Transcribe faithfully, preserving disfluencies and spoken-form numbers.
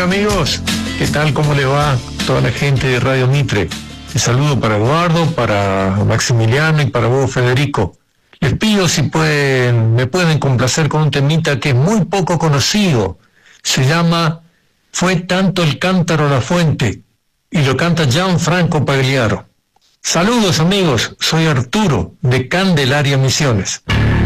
Hola amigos, ¿qué tal? ¿Cómo le va toda la gente de Radio Mitre? Un saludo para Eduardo, para Maximiliano y para vos, Federico. Les pido si pueden, me pueden complacer con un temita que es muy poco conocido. Se llama Fue tanto el cántaro a la fuente y lo canta Gianfranco Pagliaro. Saludos amigos, soy Arturo de Candelaria Misiones.